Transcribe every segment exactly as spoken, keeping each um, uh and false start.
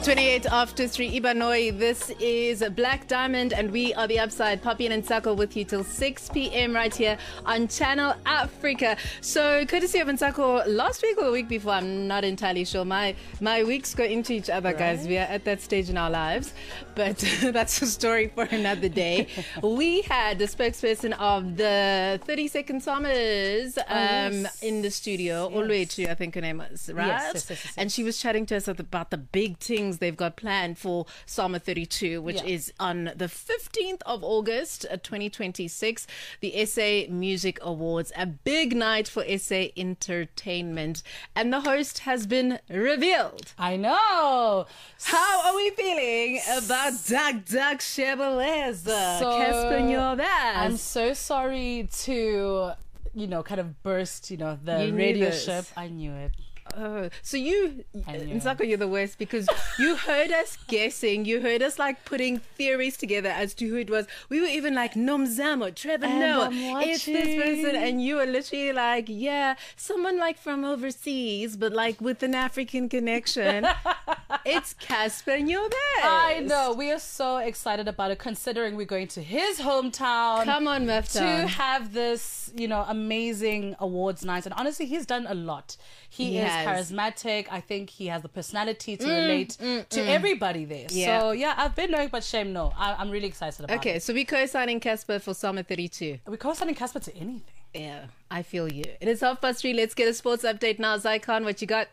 twenty-eight after three, Ibanoi. This is Black Diamond, and we are The Upside. Poppy and Nsako with you till six p.m. right here on Channel Africa. So, courtesy of Nsako, last week or the week before, I'm not entirely sure. My my weeks go into each other, guys. Right. We are at that stage in our lives, but that's a story for another day. We had the spokesperson of the thirty second Summers um, oh, yes. in the studio, yes. Olwethu, I think her name was, right? Yes, yes, yes, yes. And she was chatting to us about the big things they've got planned for Summer thirty-two, which yeah. is on the fifteenth of August, twenty twenty-six, the S A Music Awards, a big night for S A entertainment. And the host has been revealed. I know. How are we feeling about Doug Doug Shebeleza? So, Casper Nyovest? I'm so sorry to, you know, kind of burst, you know, the you radio this. ship. I knew it. Oh, so you, Nsako, you're the worst because you heard us guessing. You heard us like putting theories together as to who it was. We were even like, Nomzamo, Trevor Noah, it's this person. And you were literally like, yeah, someone like from overseas, but like with an African connection. It's Casper Nyovest. I know. We are so excited about it, considering we're going to his hometown. Come on, Mufta. To have this, you know, amazing awards night. And honestly, he's done a lot. He, he is has. charismatic. I think he has the personality to mm, relate mm, to mm. everybody there. Yeah. So, yeah, I've been knowing, but shame no. I, I'm really excited about okay, it. Okay, so we're co-signing Casper for Summer thirty-two. We're co-signing Casper to anything. Yeah, I feel you. It is half past three. Let's get a sports update now. Zycon, what you got?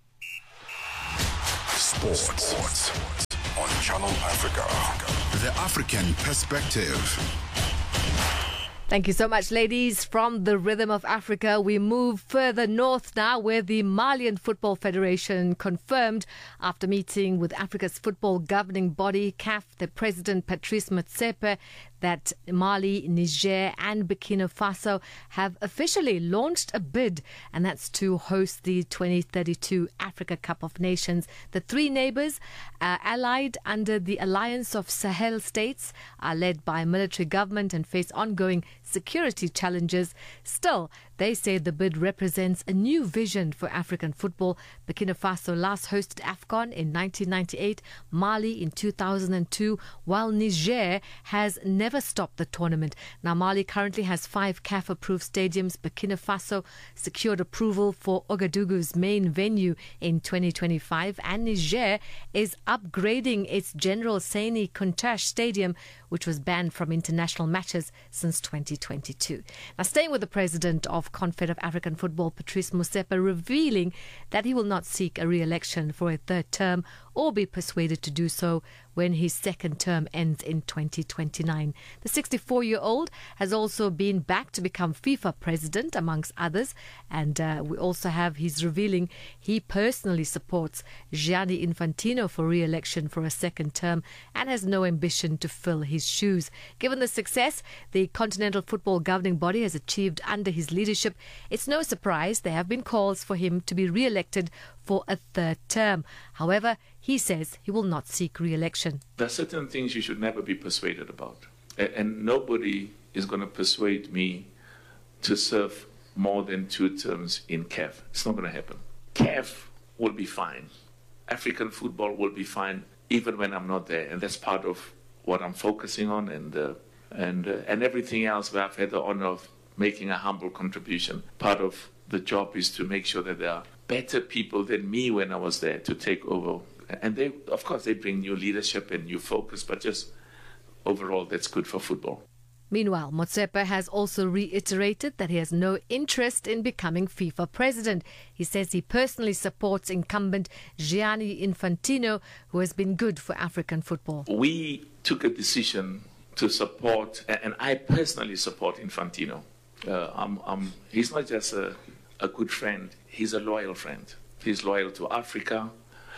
Sports, sports on Channel Africa. The African perspective. Thank you so much, ladies. From the rhythm of Africa, we move further north now, where the Malian Football Federation confirmed, after meeting with Africa's football governing body, C A F, the president Patrice Motsepe, that Mali, Niger and Burkina Faso have officially launched a bid, and that's to host the twenty thirty-two Africa Cup of Nations. The three neighbours, uh, allied under the Alliance of Sahel States, are led by military government and face ongoing security challenges. Still, they say the bid represents a new vision for African football. Burkina Faso last hosted AFCON in nineteen ninety-eight, Mali in two thousand two, while Niger has never stopped the tournament. Now, Mali currently has five C A F-approved stadiums. Burkina Faso secured approval for Ouagadougou's main venue in twenty twenty-five, and Niger is upgrading its General Sani Kuntash Stadium, which was banned from international matches since twenty twenty-two. Now, staying with the president of Confed of African Football, Patrice Motsepe, revealing that he will not seek a re-election for a third term or be persuaded to do so when his second term ends in twenty twenty-nine. The sixty-four-year-old has also been backed to become FIFA president, amongst others, and uh, we also have his revealing he personally supports Gianni Infantino for re-election for a second term and has no ambition to fill his shoes. Given the success the Continental Football Governing Body has achieved under his leadership, it's no surprise there have been calls for him to be re-elected for a third term. However, he says he will not seek re-election. There are certain things you should never be persuaded about. And nobody is going to persuade me to serve more than two terms in C A F. It's not going to happen. C A F will be fine. African football will be fine even when I'm not there. And that's part of what I'm focusing on, and uh, and uh, and everything else where I've had the honor of making a humble contribution. Part of the job is to make sure that there are better people than me when I was there to take over. And they, of course, they bring new leadership and new focus, but just overall, that's good for football. Meanwhile, Motsepe has also reiterated that he has no interest in becoming FIFA president. He says he personally supports incumbent Gianni Infantino, who has been good for African football. We took a decision to support, and I personally support Infantino. Uh, I'm, I'm, he's not just a, a good friend, he's a loyal friend. He's loyal to Africa.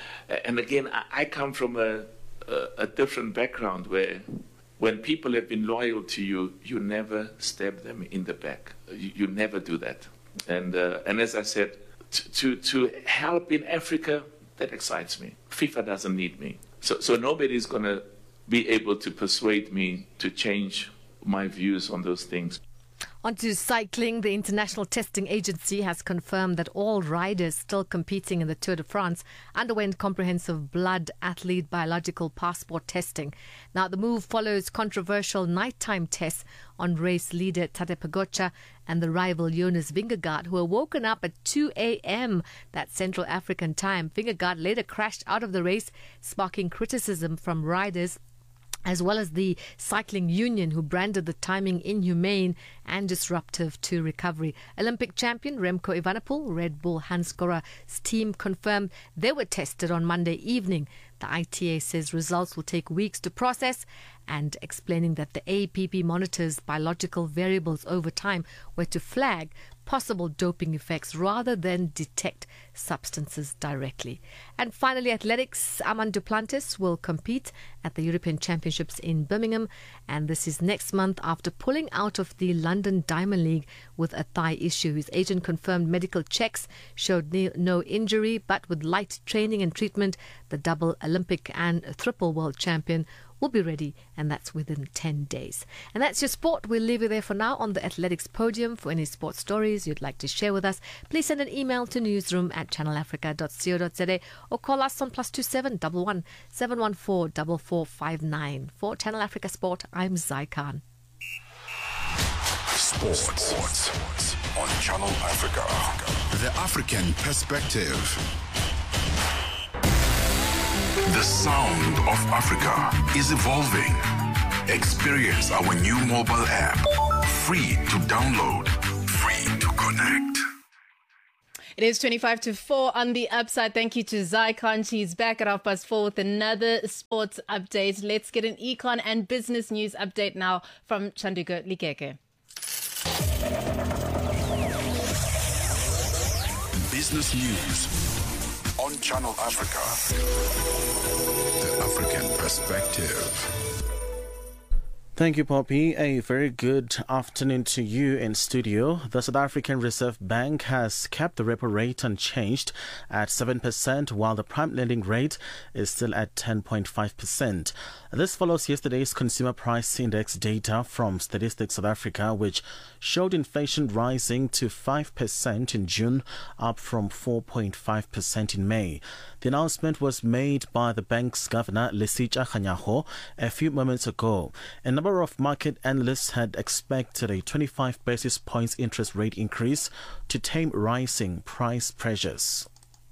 And again, I, I come from a, a, a different background where when people have been loyal to you, you never stab them in the back. You, you never do that. And uh, and as I said, to, to to help in Africa, that excites me. FIFA doesn't need me. So, so nobody's going to be able to persuade me to change my views on those things. On to cycling. The International Testing Agency has confirmed that all riders still competing in the Tour de France underwent comprehensive blood athlete biological passport testing. Now, the move follows controversial nighttime tests on race leader Tadej Pogacar and the rival Jonas Vingegaard, who were woken up at two a.m. that Central African time. Vingegaard later crashed out of the race, sparking criticism from riders as well as the cycling union, who branded the timing inhumane and disruptive to recovery. Olympic champion Remco Evenepoel, Red Bull Hansgrohe's team, confirmed they were tested on Monday evening. The I T A says results will take weeks to process, and explaining that the A P P monitors biological variables over time were to flag possible doping effects rather than detect substances directly. And finally, athletics. Armand Duplantis will compete at the European Championships in Birmingham, and this is next month after pulling out of the London Diamond League with a thigh issue. His agent confirmed medical checks showed no injury, but with light training and treatment, the double Olympic and triple world champion will be ready, and that's within ten days. And that's your sport. We'll leave you there for now on the athletics podium. For any sports stories you'd like to share with us, please send an email to newsroom at channel africa dot co dot za or call us on plus two seven one one seven one four four four five nine. For Channel Africa Sport, I'm Zai Khan. Sports. Sports on Channel Africa. The African Perspective. The sound of Africa is evolving. Experience our new mobile app. Free to download. Free to connect. It is twenty-five to four on the upside. Thank you to Zai Khan. She's back at half past four with another sports update. Let's get an econ and business news update now from Chanduka Likeke. Business news on Channel Africa. The African Perspective. Thank you, Poppy. A very good afternoon to you in studio. The South African Reserve Bank has kept the repo rate unchanged at seven percent, while the prime lending rate is still at ten point five percent. This follows yesterday's consumer price index data from Statistics South Africa, which showed inflation rising to five percent in June, up from four point five percent in May. The announcement was made by the bank's governor, Lesitsha Kganyago, a few moments ago. A number of market analysts had expected a twenty-five basis points interest rate increase to tame rising price pressures.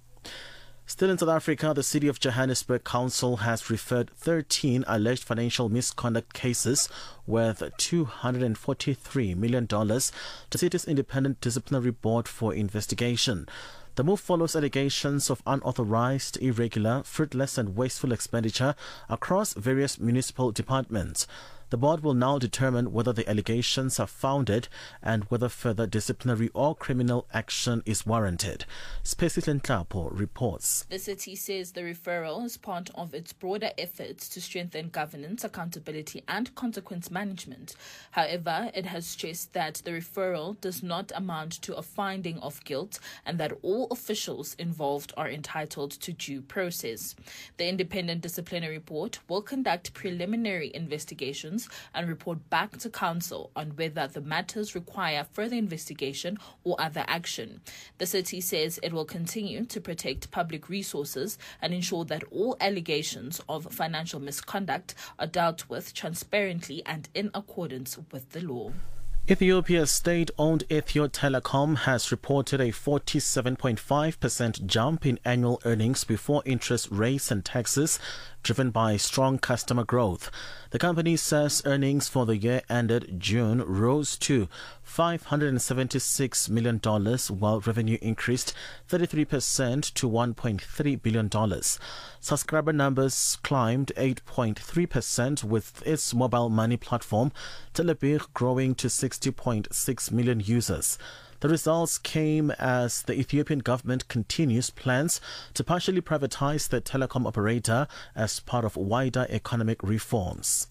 Still in South Africa, the City of Johannesburg Council has referred thirteen alleged financial misconduct cases worth two hundred forty-three million dollars to the city's independent disciplinary board for investigation. The move follows allegations of unauthorized, irregular, fruitless and wasteful expenditure across various municipal departments. The board will now determine whether the allegations are founded and whether further disciplinary or criminal action is warranted. Spacey Tlapo reports. The city says the referral is part of its broader efforts to strengthen governance, accountability and consequence management. However, it has stressed that the referral does not amount to a finding of guilt and that all officials involved are entitled to due process. The independent disciplinary board will conduct preliminary investigations and report back to council on whether the matters require further investigation or other action. The city says it will continue to protect public resources and ensure that all allegations of financial misconduct are dealt with transparently and in accordance with the law. Ethiopia's state-owned Ethio Telecom has reported a forty-seven point five percent jump in annual earnings before interest, rates and taxes, driven by strong customer growth. The company says earnings for the year ended June rose to five hundred seventy-six million dollars, while revenue increased thirty-three percent to one point three billion dollars. Subscriber numbers climbed eight point three percent, with its mobile money platform, Telebirr, growing to sixty point six million users. The results came as the Ethiopian government continues plans to partially privatize the telecom operator as part of wider economic reforms.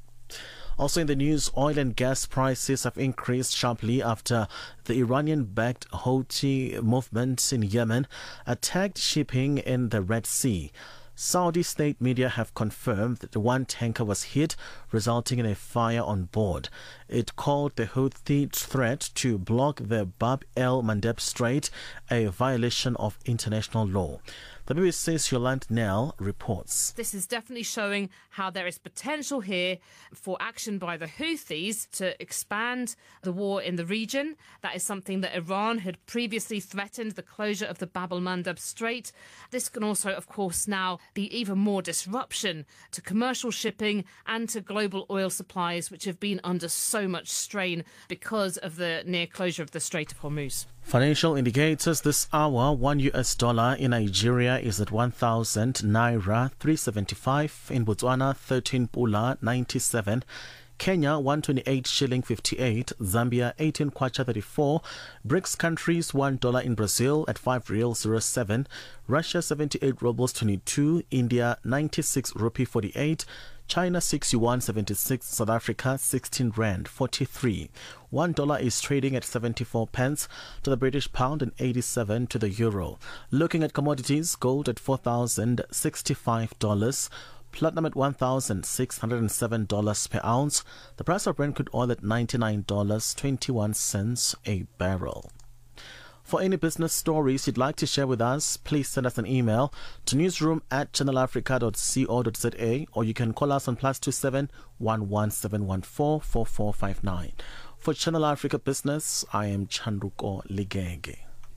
Also in the news, oil and gas prices have increased sharply after the Iranian-backed Houthi movement in Yemen attacked shipping in the Red Sea. Saudi state media have confirmed that the one tanker was hit, resulting in a fire on board. It called the Houthi threat to block the Bab el Mandeb Strait a violation of international law. The B B C's Yolande Nell reports. This is definitely showing how there is potential here for action by the Houthis to expand the war in the region. That is something that Iran had previously threatened, the closure of the Bab el-Mandeb Strait. This can also, of course, now be even more disruption to commercial shipping and to global oil supplies, which have been under so much strain because of the near closure of the Strait of Hormuz. Financial indicators this hour: one U S dollar in Nigeria is at one thousand naira three seventy-five, in Botswana thirteen pula ninety-seven, Kenya one twenty-eight shilling fifty-eight, Zambia eighteen kwacha thirty-four, BRICS countries one dollar in Brazil at five real zero seven, Russia seventy-eight rubles twenty-two, India ninety-six rupee forty-eight, China six yuan seventy-six, South Africa sixteen rand forty-three. One dollar is trading at seventy-four pence to the British pound and eighty-seven to the euro. Looking at commodities, gold at four thousand sixty-five dollars, platinum at one thousand six hundred seven dollars per ounce. The price of Brent crude oil at ninety-nine dollars and twenty-one cents a barrel. For any business stories you'd like to share with us, please send us an email to newsroom at channel africa dot co dot za, or you can call us on plus two seven one one seven one four four four five nine. For Channel Africa Business, I am Chanduko Ligege.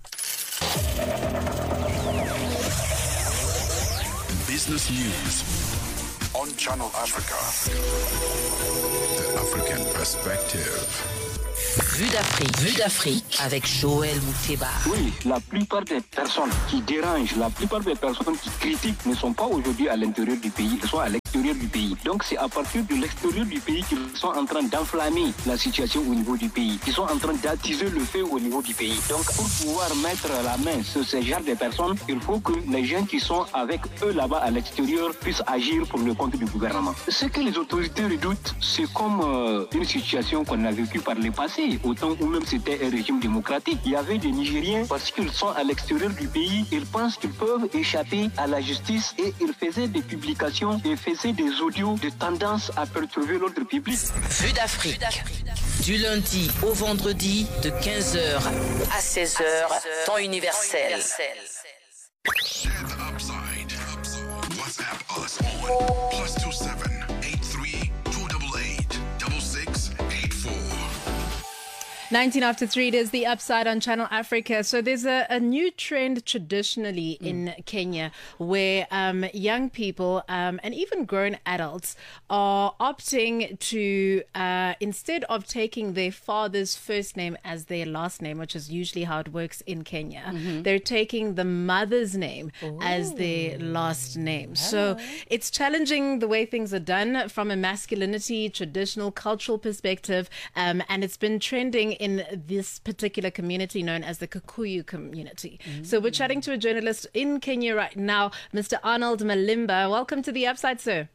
Business News on Channel Africa. The African Perspective. Vue d'Afrique, Vue d'Afrique avec Joël Mouteba. Oui, la plupart des personnes qui dérangent, la plupart des personnes qui critiquent ne sont pas aujourd'hui à l'intérieur du pays, elles sont à l'extérieur du pays. Donc c'est à partir de l'extérieur du pays qu'ils sont en train d'enflammer la situation au niveau du pays, qu'ils sont en train d'attiser le feu au niveau du pays. Donc pour pouvoir mettre la main sur ce genre de personnes, il faut que les gens qui sont avec eux là-bas à l'extérieur puissent agir pour le compte du gouvernement. Ce que les autorités redoutent, c'est comme euh, une situation qu'on a vécue par le passé. Au temps où même c'était un régime démocratique, il y avait des Nigériens, parce qu'ils sont à l'extérieur du pays, ils pensent qu'ils peuvent échapper à la justice et ils faisaient des publications et faisaient des audios de tendance à perturber l'ordre public. Vue d'Afrique, du lundi au vendredi de quinze heures à seize heures, temps universel. Share the upside. WhatsApp us on plus two seven eight three two eight eight six six eight four. nineteen after three, it is the Upside on Channel Africa. So there's a, a new trend traditionally mm. in Kenya where um, young people um, and even grown adults are opting to, uh, instead of taking their father's first name as their last name, which is usually how it works in Kenya, mm-hmm. they're taking the mother's name Ooh. as their last name. Oh. So it's challenging the way things are done from a masculinity, traditional, cultural perspective, um, and it's been trending in this particular community known as the Kikuyu community. Mm-hmm. So we're chatting to a journalist in Kenya right now, Mister Arnold Malimba. Welcome to the Upside, sir.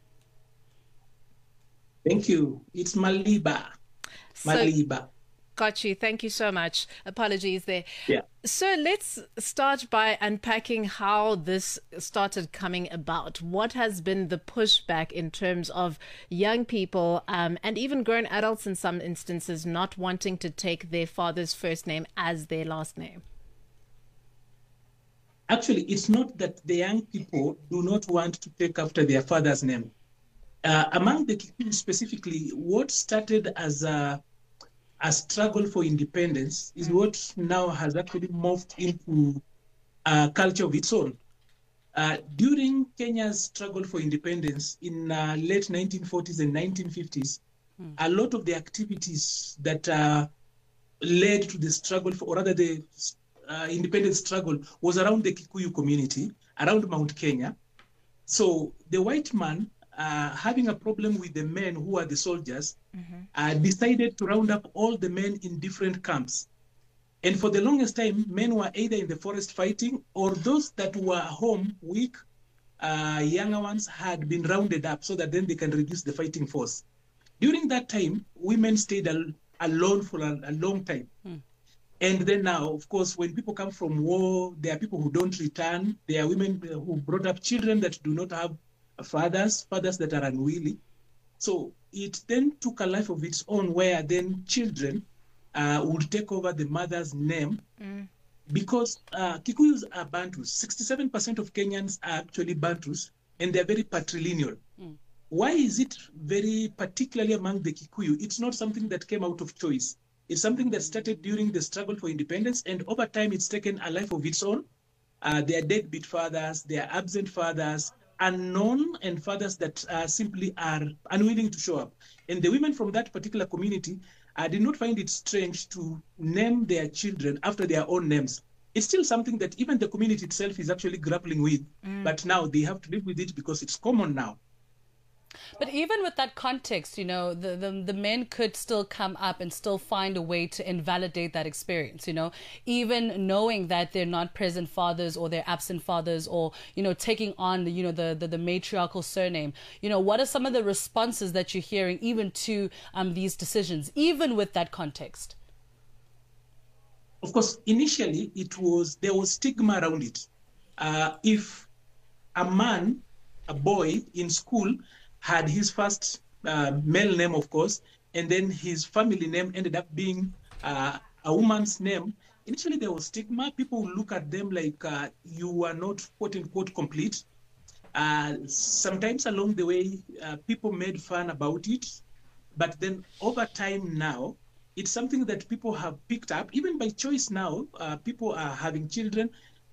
Thank you. It's Maliba. Maliba. So, got you. Thank you so much. Apologies there. Yeah. So let's start by unpacking how this started coming about. What has been the pushback in terms of young people um, and even grown adults in some instances not wanting to take their father's first name as their last name? Actually, it's not that the young people do not want to take after their father's name. Uh, among the Kikuyu specifically, what started as a a struggle for independence is what now has actually morphed into a culture of its own. Uh, during Kenya's struggle for independence in uh, late nineteen forties and nineteen fifties, mm. a lot of the activities that uh, led to the struggle, for, or rather the uh, independence struggle, was around the Kikuyu community, around Mount Kenya. So the white man, Uh, having a problem with the men who are the soldiers, mm-hmm. uh, decided to round up all the men in different camps. And for the longest time, men were either in the forest fighting, or those that were home, weak, uh, younger ones, had been rounded up so that then they can reduce the fighting force. During that time, women stayed al- alone for a, a long time. Mm. And then now, of course, when people come from war, there are people who don't return. There are women who brought up children that do not have fathers, fathers that are unwilling. So it then took a life of its own where then children uh, would take over the mother's name mm. because uh, Kikuyus are Bantus. sixty-seven percent of Kenyans are actually Bantus, and they're very patrilineal. Mm. Why is it very particularly among the Kikuyu? It's not something that came out of choice. It's something that started during the struggle for independence, and over time it's taken a life of its own. Uh, they are deadbeat fathers, they are absent fathers, unknown, and fathers that uh, simply are unwilling to show up. And the women from that particular community uh, did not find it strange to name their children after their own names. It's still something that even the community itself is actually grappling with, mm. but now they have to live with it because it's common now. But even with that context, you know, the, the the men could still come up and still find a way to invalidate that experience, you know, even knowing that they're not present fathers or they're absent fathers, or, you know, taking on the, you know, the, the, the matriarchal surname. You know, what are some of the responses that you're hearing even to um, these decisions, even with that context? Of course, initially it was, there was stigma around it. Uh, if a man, a boy in school had his first uh, male name, of course, and then his family name ended up being uh, a woman's name. Initially, there was stigma. People would look at them like uh, you are not, quote unquote, complete. Uh, sometimes along the way, uh, people made fun about it. But then over time now, it's something that people have picked up. Even by choice now, uh, people are having children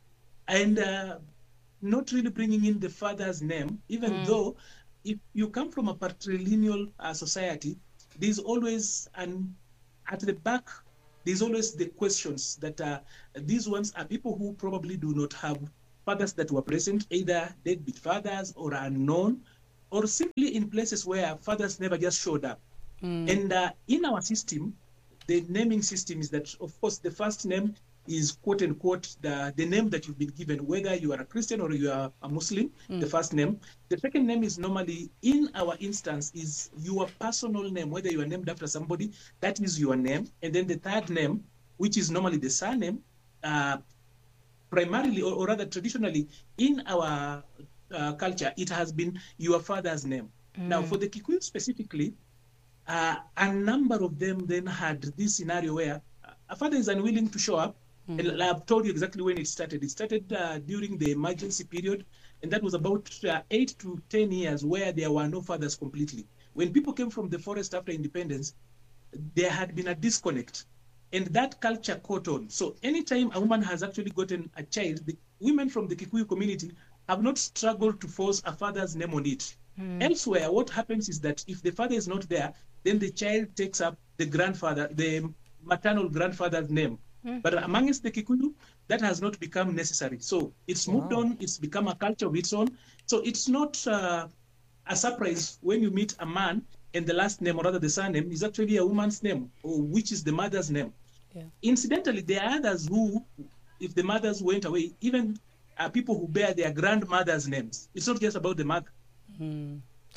and uh, not really bringing in the father's name, even mm. though if you come from a patrilineal uh, society, there's always, an, at the back, there's always the questions that uh, these ones are people who probably do not have fathers that were present, either deadbeat fathers or unknown, or simply in places where fathers never just showed up. Mm. And uh, in our system, the naming system is that, of course, the first name is quote unquote the, the name that you've been given, whether you are a Christian or you are a Muslim, mm. the first name. The second name is normally, in our instance, is your personal name, whether you are named after somebody, that is your name. And then the third name, which is normally the surname, uh, primarily, or, or rather traditionally, in our uh, culture, it has been your father's name. Mm. Now, for the Kikuyu specifically, uh, a number of them then had this scenario where a father is unwilling to show up. Mm. And I've told you exactly when it started. It started uh, during the emergency period, and that was about uh, eight to ten years where there were no fathers completely. When people came from the forest after independence, there had been a disconnect, and that culture caught on. So anytime a woman has actually gotten a child, the women from the Kikuyu community have not struggled to force a father's name on it. Mm. Elsewhere, what happens is that if the father is not there, then the child takes up the grandfather, the maternal grandfather's name. Mm. But amongst the Kikuyu, that has not become necessary. So it's moved wow. on, it's become a culture of its own. So it's not uh, a surprise when you meet a man and the last name, or rather the surname, is actually a woman's name, or which is the mother's name. Yeah. Incidentally, there are others who, if the mothers went away, even uh, people who bear their grandmother's names. It's not just about the mother. Mm.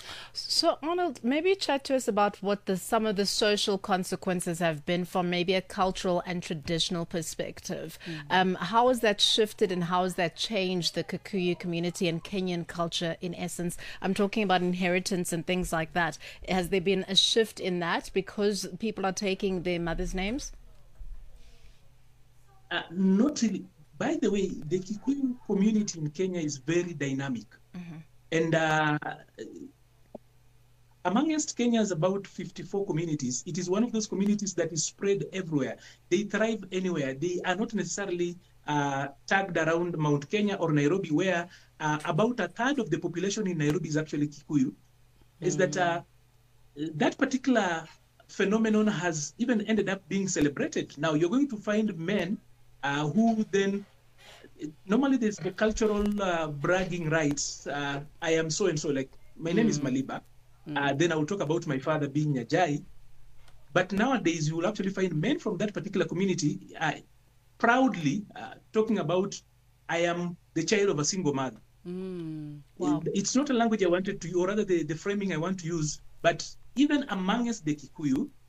So, Arnold, maybe chat to us about what the, some of the social consequences have been from maybe a cultural and traditional perspective. Mm. Um, how has that shifted and how has that changed the Kikuyu community and Kenyan culture in essence? I'm talking about inheritance and things like that. Has there been a shift in that because people are taking their mother's names? Uh, not really. By the way, the Kikuyu community in Kenya is very dynamic. Mm-hmm. And uh, amongst Kenya's about fifty-four communities, it is one of those communities that is spread everywhere. They thrive anywhere. They are not necessarily uh, tagged around Mount Kenya or Nairobi, where uh, about a third of the population in Nairobi is actually Kikuyu. Mm. Is that uh, that particular phenomenon has even ended up being celebrated. Now, you're going to find men uh, who then, normally there's the cultural uh, bragging rights. Uh, I am so-and-so, like my name mm. is Maliba. Mm. Uh, then I will talk about my father being Nyajai. But nowadays, you will actually find men from that particular community uh, proudly uh, talking about, I am the child of a single mother. Mm. Wow. It's not a language I wanted to use, or rather the, the framing I want to use, but even amongst the Kikuyu,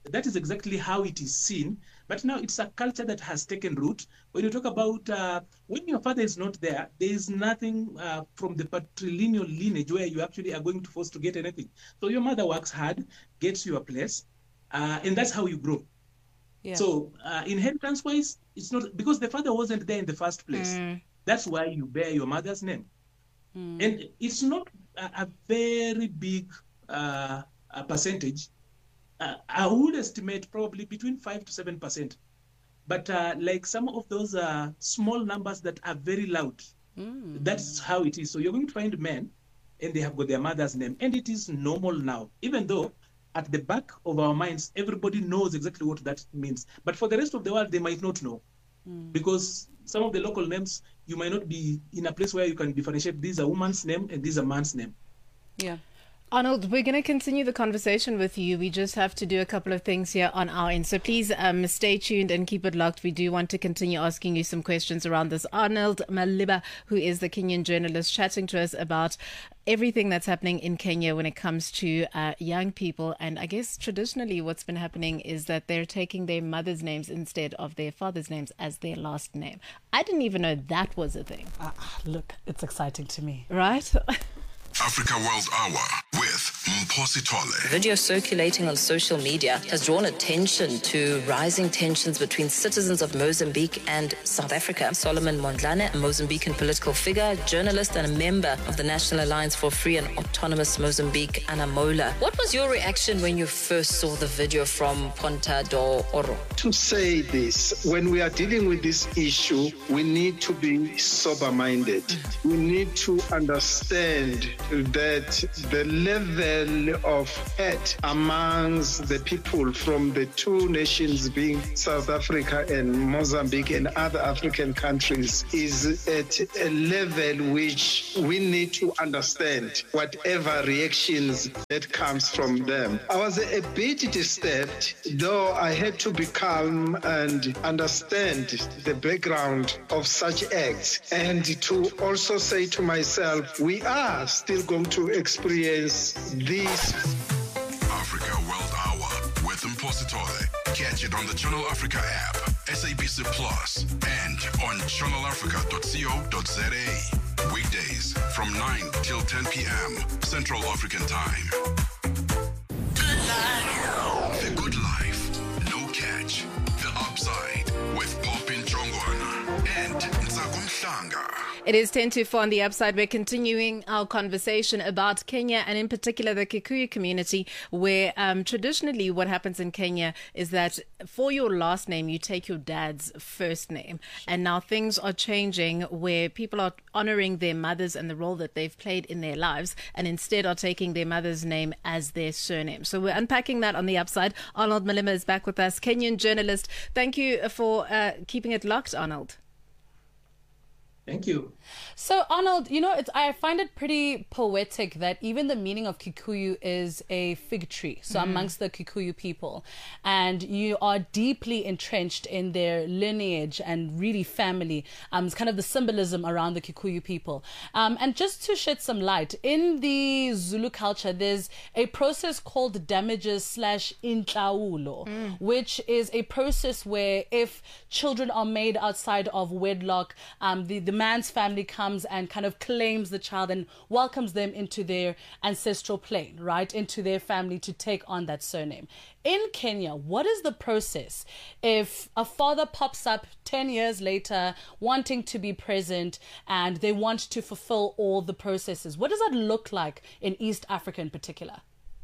that is exactly how it is seen. But now it's a culture that has taken root. When you talk about uh, when your father is not there, there is nothing uh, from the patrilineal lineage where you actually are going to force to get anything. So your mother works hard, gets you a place, uh, and that's how you grow. Yeah. So uh, inheritance-wise, it's not because the father wasn't there in the first place. Mm. That's why you bear your mother's name. Mm. And it's not a, a very big uh, a percentage. Uh, I would estimate probably between five to seven percent. But uh, like some of those uh, small numbers that are very loud, mm. that's how it is. So you're going to find men and they have got their mother's name. And it is normal now, even though at the back of our minds, everybody knows exactly what that means. But for the rest of the world, they might not know. Mm. Because some of the local names, you might not be in a place where you can differentiate. This is a woman's name and this is a man's name. Yeah. Arnold, we're going to continue the conversation with you. We just have to do a couple of things here on our end. So please um, stay tuned and keep it locked. We do want to continue asking you some questions around this. Arnold Maliba, who is the Kenyan journalist, chatting to us about everything that's happening in Kenya when it comes to uh, young people. And I guess traditionally what's been happening is that they're taking their mother's names instead of their father's names as their last name. I didn't even know that was a thing. Uh, look, it's exciting to me. Right? Africa World Hour with Mphosi Tole. Video circulating on social media has drawn attention to rising tensions between citizens of Mozambique and South Africa. Solomon Mondlane, a Mozambican political figure, journalist and a member of the National Alliance for Free and Autonomous Mozambique, Anamola. What was your reaction when you first saw the video from Ponta do Oro? To say this, when we are dealing with this issue, we need to be sober-minded. Mm-hmm. We need to understand that the level of hate amongst the people from the two nations being South Africa and Mozambique and other African countries is at a level which we need to understand whatever reactions that comes from them. I was a bit disturbed, though I had to be calm and understand the background of such acts, and to also say to myself, we are still going to experience this. Africa World Hour with Mphosi Tole. Catch it on the Channel Africa app, S A B C Plus, and on channel africa dot co dot za. Weekdays from nine till ten p.m. Central African Time. Good life. The Good Life. No Catch. The Upside with Popin Jongwana and Ntsako Mhlanga. It is ten to four on the Upside. We're continuing our conversation about Kenya and in particular the Kikuyu community, where um, traditionally what happens in Kenya is that for your last name, you take your dad's first name. And now things are changing where people are honoring their mothers and the role that they've played in their lives and instead are taking their mother's name as their surname. So we're unpacking that on the Upside. Arnold Malema is back with us, Kenyan journalist. Thank you for uh, keeping it locked, Arnold. Thank you. So, Arnold, you know, it's, I find it pretty poetic that even the meaning of Kikuyu is a fig tree. So, mm. amongst the Kikuyu people, and you are deeply entrenched in their lineage and really family. Um, it's kind of the symbolism around the Kikuyu people. Um, and just to shed some light, in the Zulu culture, there's a process called damages slash intlawulo, mm. which is a process where if children are made outside of wedlock, um, the, the man's family comes and kind of claims the child and welcomes them into their ancestral plane, right, into their family to take on that surname. In Kenya, what is the process if a father pops up ten years later wanting to be present and they want to fulfill all the processes? What does that look like in East Africa in particular?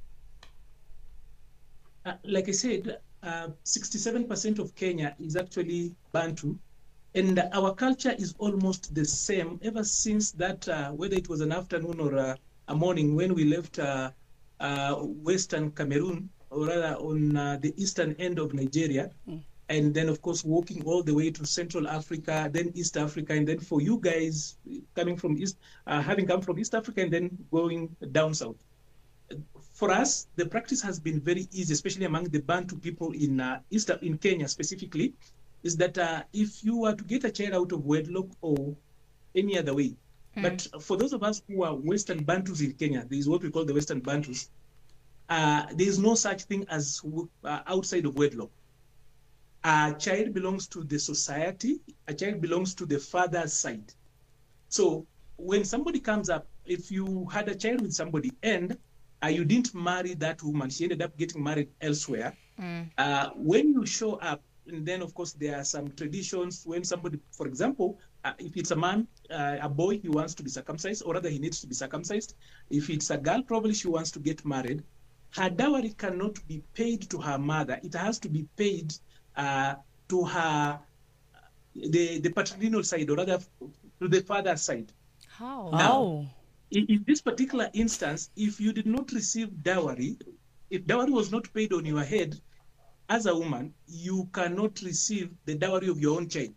Uh, like I said, uh, sixty-seven percent of Kenya is actually Bantu. And our culture is almost the same ever since that, uh, whether it was an afternoon or a, a morning when we left uh, uh, Western Cameroon, or rather on uh, the eastern end of Nigeria. Mm. And then, of course, walking all the way to Central Africa, then East Africa. And then for you guys coming from East, uh, having come from East Africa and then going down south. For us, the practice has been very easy, especially among the Bantu people in uh, East, in Kenya specifically, is that uh, if you were to get a child out of wedlock or any other way, mm. but for those of us who are Western Bantus in Kenya, this is what we call the Western Bantus, uh, there is no such thing as uh, outside of wedlock. A child belongs to the society, a child belongs to the father's side. So when somebody comes up, if you had a child with somebody and uh, you didn't marry that woman, she ended up getting married elsewhere, mm. uh, when you show up, and then of course there are some traditions when somebody, for example, uh, if it's a man, uh, a boy, he wants to be circumcised, or rather he needs to be circumcised. If it's a girl, probably she wants to get married. Her dowry cannot be paid to her mother. It has to be paid uh, to her, the, the paternal side, or rather to the father's side. How? Now, oh. in, in this particular instance, if you did not receive dowry, if dowry was not paid on your head, as a woman, you cannot receive the dowry of your own child.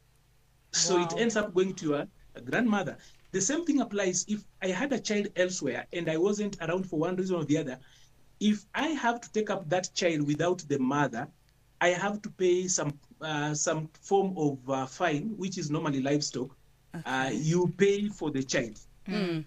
So wow. it ends up going to your grandmother. The same thing applies if I had a child elsewhere and I wasn't around for one reason or the other. If I have to take up that child without the mother, I have to pay some uh, some form of uh, fine, which is normally livestock. Okay. Uh, you pay for the child. Mm.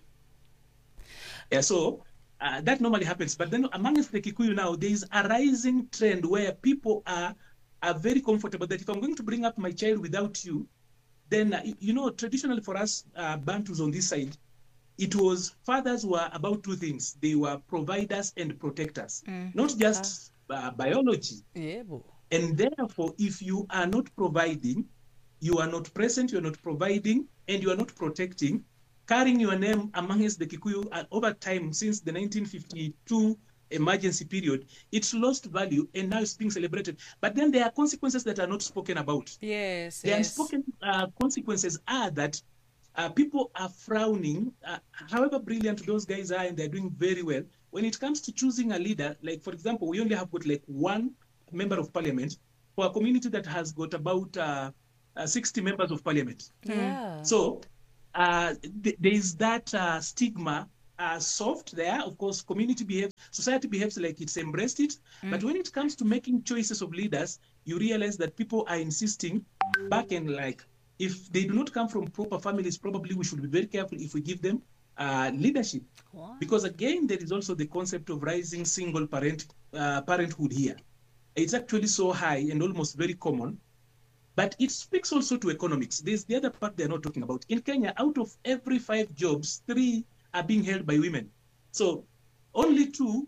Yeah, so uh, that normally happens. But then amongst the Kikuyu now, there is a rising trend where people are are very comfortable that if I'm going to bring up my child without you, then, uh, you know, traditionally for us uh, Bantus on this side, it was fathers were about two things. They were providers and protectors, mm. not just uh, biology. Yeah, boy. And therefore, if you are not providing, you are not present, you are not providing, and you are not protecting, carrying your name amongst the Kikuyu uh, over time since the nineteen fifty-two emergency period, it's lost value and now it's being celebrated. But then there are consequences that are not spoken about. Yes, The yes. unspoken uh, consequences are that uh, people are frowning, uh, however brilliant those guys are, and they're doing very well. When it comes to choosing a leader, like for example, we only have got like one member of parliament for a community that has got about uh, uh, sixty members of parliament. Yeah. So uh, th- there is that uh, stigma uh, soft there. Of course, community behaves, society behaves like it's embraced it. Mm. But when it comes to making choices of leaders, you realize that people are insisting back and like, if they do not come from proper families, probably we should be very careful if we give them uh, leadership. What? Because again, there is also the concept of rising single parent uh, parenthood here. It's actually so high and almost very common, but it speaks also to economics. There's the other part they're not talking about. In Kenya, out of every five jobs, three are being held by women. So only two,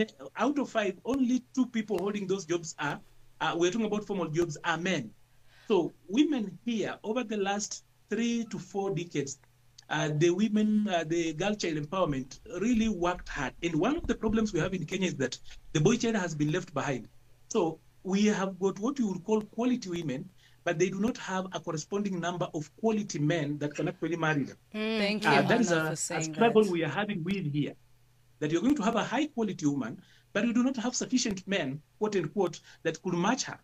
out of five, only two people holding those jobs are, uh, we're talking about formal jobs, are men. So women here, over the last three to four decades, uh, the women, uh, the girl child empowerment really worked hard. And one of the problems we have in Kenya is that the boy child has been left behind. So we have got what you would call quality women, but they do not have a corresponding number of quality men that can actually marry them. Mm, thank you, uh, that is Anna, a, for saying a struggle that. we are having with here. That you're going to have a high quality woman, but you do not have sufficient men, quote unquote, that could match her.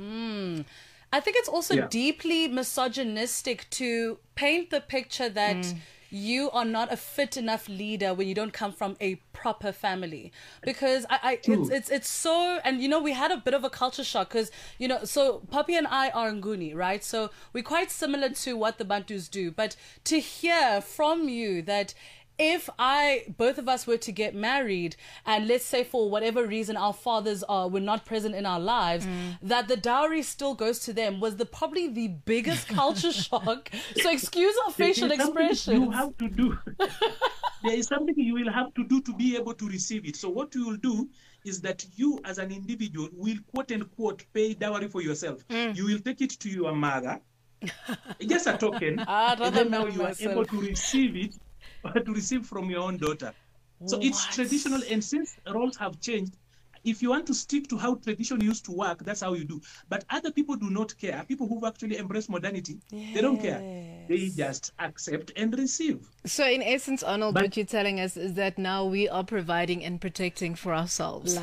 Mm. I think it's also Yeah. deeply misogynistic to paint the picture that mm. you are not a fit enough leader when you don't come from a proper family. Because I, I it's, it's it's so, and you know, we had a bit of a culture shock because, you know, so Papi and I are Nguni, right? So we're quite similar to what the Bantus do. But to hear from you that if I, both of us were to get married and let's say for whatever reason our fathers are, were not present in our lives, mm. that the dowry still goes to them was the probably the biggest culture shock. So excuse our facial expressions. You have to do. There is something you will have to do to be able to receive it. So what you will do is that you as an individual will quote unquote pay dowry for yourself. Mm. You will take it to your mother, just a token, and then now you are myself. able to receive it. To receive from your own daughter. So what? It's traditional, and since roles have changed, if you want to stick to how tradition used to work, that's how you do. But other people do not care. People who've actually embraced modernity, yes. they don't care. They just accept and receive. So in essence, Arnold, but, what you're telling us is that now we are providing and protecting for ourselves.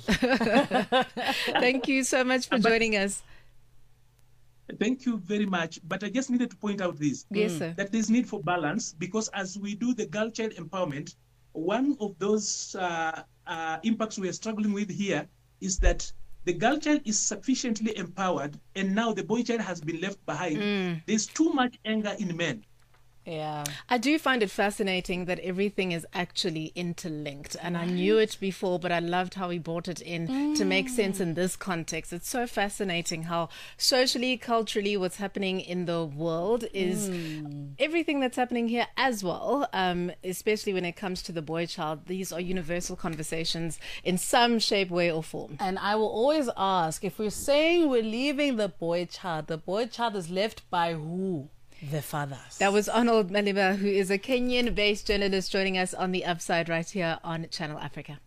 Thank you so much for but, joining us. Thank you very much. But I just needed to point out this. Yes, sir. That there's need for balance, because as we do the girl child empowerment, one of those uh, uh, impacts we are struggling with here is that the girl child is sufficiently empowered and now the boy child has been left behind. Mm. There's too much anger in men. Yeah. I do find it fascinating that everything is actually interlinked. And I knew it before, but I loved how he brought it in mm. to make sense in this context. It's so fascinating how socially, culturally, what's happening in the world is mm. everything that's happening here as well, um, especially when it comes to the boy child. These are universal conversations in some shape, way, or form. And I will always ask, if we're saying we're leaving the boy child, the boy child is left by who? The fathers. That was Arnold Malimba, who is a Kenyan-based journalist, joining us on The Upside right here on Channel Africa.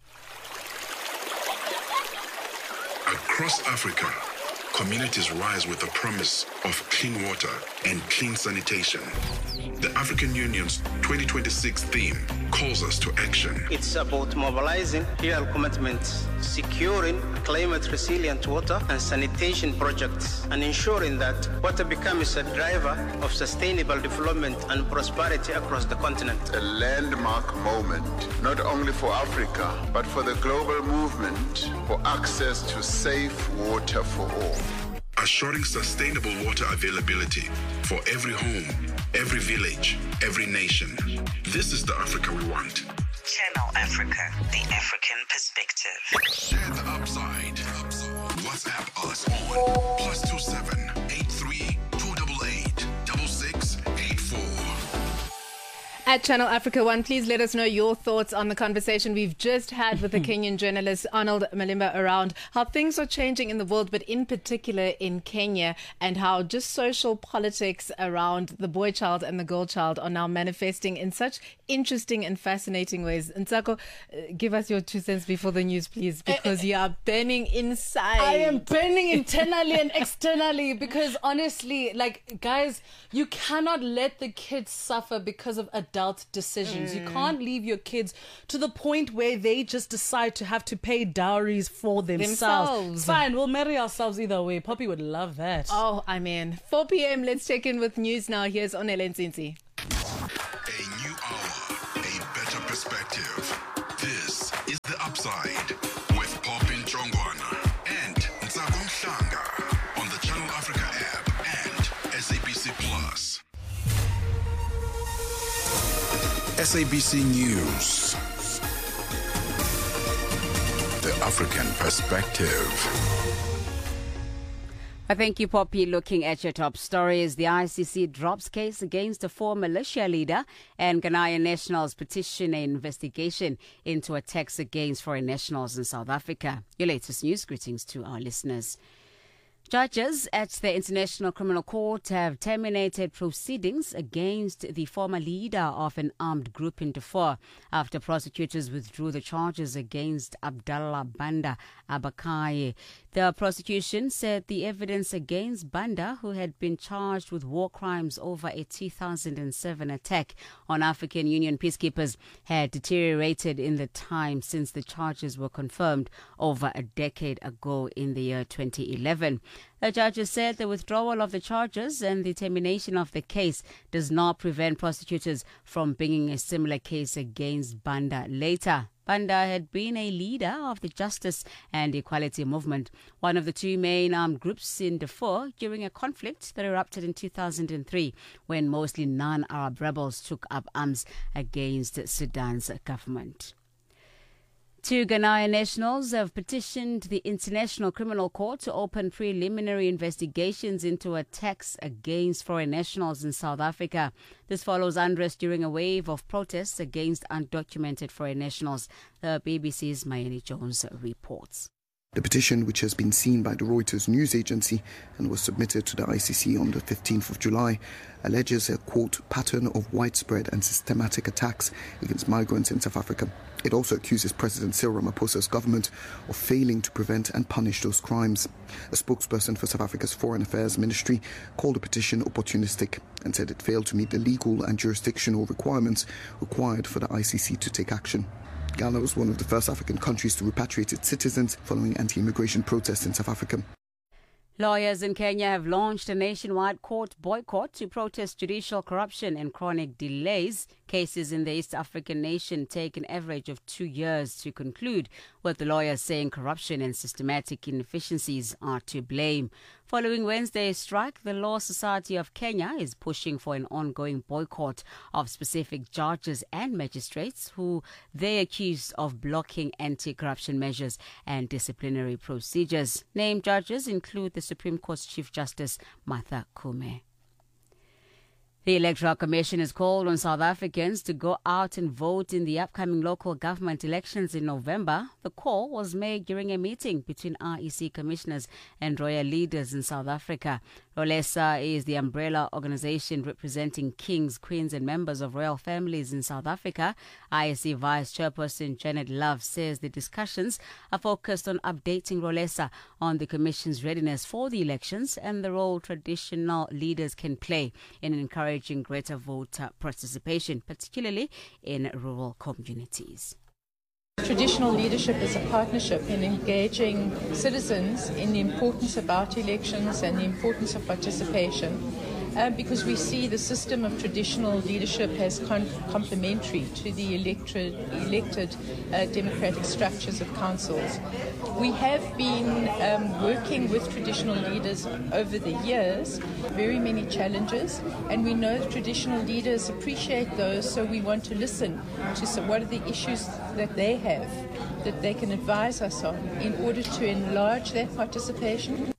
Across Africa, communities rise with the promise of clean water and clean sanitation. The African Union's twenty twenty-six theme calls us to action. It's about mobilizing real commitments, securing climate-resilient water and sanitation projects, and ensuring that water becomes a driver of sustainable development and prosperity across the continent. A landmark moment, not only for Africa, but for the global movement for access to safe water for all. Assuring sustainable water availability for every home, every village, every nation. This is the Africa we want. Channel Africa, the African perspective. Share the upside. WhatsApp us on plus two seven eight three two eight eight six six eight four. At Channel Africa One, please let us know your thoughts on the conversation we've just had with the Kenyan journalist Arnold Malimba around how things are changing in the world, but in particular in Kenya, and how just social politics around the boy child and the girl child are now manifesting in such interesting and fascinating ways. Nsako, give us your two cents before the news, please, because you are burning inside. I am burning internally and externally because honestly, like, guys, you cannot let the kids suffer because of adult decisions. Mm. You can't leave your kids to the point where they just decide to have to pay dowries for themselves. themselves. Fine, we'll marry ourselves either way. Poppy would love that. Oh, I mean, four p.m. Let's check in with news now. Here's Onele Nzinzi. A new hour, a better perspective. This is The Upside with Poppy Chongwana and Nsako Mhlanga on the Channel Africa app and S A B C Plus. S A B C News. The African perspective. I thank you, Poppy. Looking at your top stories, the I C C drops case against a former militia leader, and Ghanaian nationals petition an investigation into attacks against foreign nationals in South Africa. Your latest news. Greetings to our listeners. Judges at the International Criminal Court have terminated proceedings against the former leader of an armed group in Darfur after prosecutors withdrew the charges against Abdallah Banda Abakaye. The prosecution said the evidence against Banda, who had been charged with war crimes over a two thousand seven attack on African Union peacekeepers, had deteriorated in the time since the charges were confirmed over a decade ago in the year twenty eleven. The judges said the withdrawal of the charges and the termination of the case does not prevent prosecutors from bringing a similar case against Banda later. Banda had been a leader of the Justice and Equality Movement, one of the two main armed groups in Darfur during a conflict that erupted in two thousand three when mostly non-Arab rebels took up arms against Sudan's government. Two Ghanaian nationals have petitioned the International Criminal Court to open preliminary investigations into attacks against foreign nationals in South Africa. This follows unrest during a wave of protests against undocumented foreign nationals. The B B C's Mayeni Jones reports. The petition, which has been seen by the Reuters news agency and was submitted to the I C C on the fifteenth of July, alleges a, quote, pattern of widespread and systematic attacks against migrants in South Africa. It also accuses President Cyril Ramaphosa's government of failing to prevent and punish those crimes. A spokesperson for South Africa's Foreign Affairs Ministry called the petition opportunistic and said it failed to meet the legal and jurisdictional requirements required for the I C C to take action. Ghana was one of the first African countries to repatriate its citizens following anti-immigration protests in South Africa. Lawyers in Kenya have launched a nationwide court boycott to protest judicial corruption and chronic delays. Cases in the East African nation take an average of two years to conclude, with the lawyers saying corruption and systematic inefficiencies are to blame. Following Wednesday's strike, the Law Society of Kenya is pushing for an ongoing boycott of specific judges and magistrates who they accuse of blocking anti-corruption measures and disciplinary procedures. Named judges include the Supreme Court's Chief Justice Martha Koome. The Electoral Commission has called on South Africans to go out and vote in the upcoming local government elections in November. The call was made during a meeting between R E C commissioners and royal leaders in South Africa. ROLESA is the umbrella organization representing kings, queens and members of royal families in South Africa. I E C Vice Chairperson Janet Love says the discussions are focused on updating ROLESA on the Commission's readiness for the elections and the role traditional leaders can play in encouraging greater voter participation, particularly in rural communities. Traditional leadership is a partnership in engaging citizens in the importance about elections and the importance of participation. Uh, because we see the system of traditional leadership as con- complementary to the elected, elected uh, democratic structures of councils. We have been um, working with traditional leaders over the years, very many challenges, and we know that traditional leaders appreciate those, so we want to listen to some, what are the issues that they have that they can advise us on in order to enlarge that participation.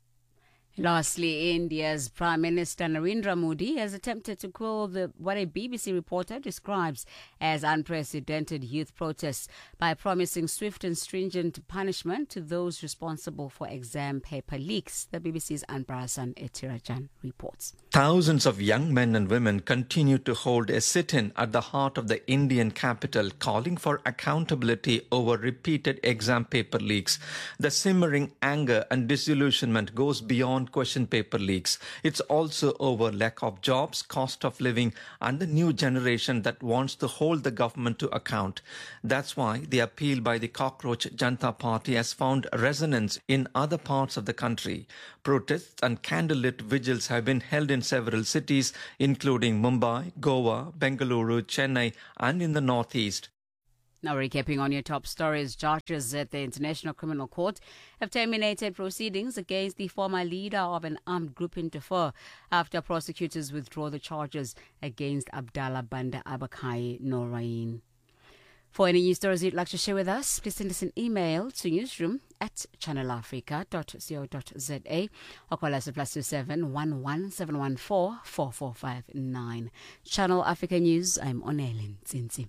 Lastly, India's Prime Minister Narendra Modi has attempted to quell the, what a B B C reporter describes as unprecedented youth protests by promising swift and stringent punishment to those responsible for exam paper leaks. The B B C's Anbarasan Etirajan reports. Thousands of young men and women continue to hold a sit-in at the heart of the Indian capital, calling for accountability over repeated exam paper leaks. The simmering anger and disillusionment goes beyond question paper leaks. It's also over lack of jobs, cost of living, and the new generation that wants to hold the government to account. That's why the appeal by the Cockroach Janata Party has found resonance in other parts of the country. Protests and candlelit vigils have been held in several cities, including Mumbai, Goa, Bengaluru, Chennai, and in the northeast. Now recapping on your top stories, judges at the International Criminal Court have terminated proceedings against the former leader of an armed group in Darfur after prosecutors withdraw the charges against Abdallah Banda Abakai Norain. For any news stories you'd like to share with us, please send us an email to newsroom at channel africa dot co dot za or call us at plus two seven one one seven one four four four five nine. Channel Africa News, I'm Onelin Zinzi.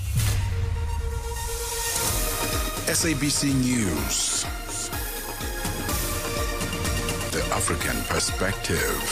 S A B C News. The African Perspective.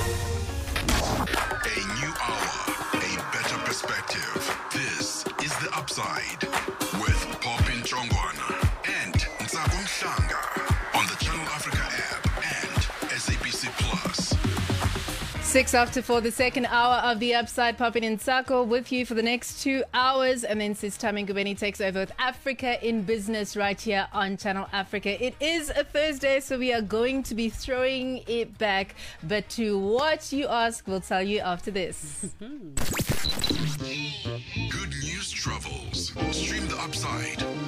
A new hour, a better perspective. This is The Upside with Popin Chongwana and Ntsako Mhlanga on the Channel Africa app and S A B C Plus. Six after four, the second hour of The Upside. Popin and Ntsako with you for the next two hours. And then Sis Tami Ngubeni takes over with Africa in Business right here on Channel Africa. It is a Thursday, so we are going to be throwing it back. But to what you ask, we'll tell you after this. Good news travels. Stream The Upside